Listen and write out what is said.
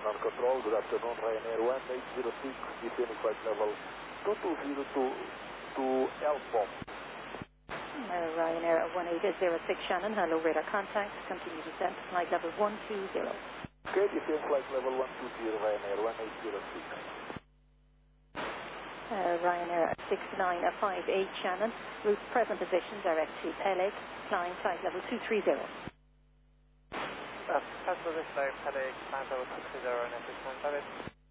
Shannon on control. Good afternoon, Ryanair 1806, descending flight level 2202 to LPOM. Ryanair 1806 Shannon, hello, radar contact, continue descent, flight level 120. Okay, descend flight level 120, Ryanair 1806. Ryanair 6958 Shannon, route present position, direct to LA, flying flight level 230. Passenger this time, LA, flight level 230, and